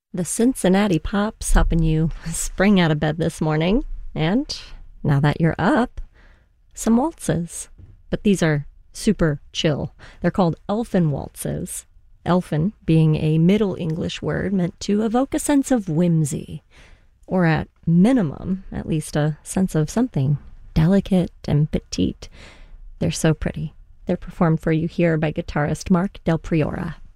The Cincinnati Pops helping you spring out of bed this morning. And now that you're up, some waltzes. But these are super chill. They're called elfin waltzes. Elfin being a Middle English word meant to evoke a sense of whimsy. Or at minimum, at least a sense of something delicate and petite. They're so pretty. They're performed for you here by guitarist Mark Del Priora.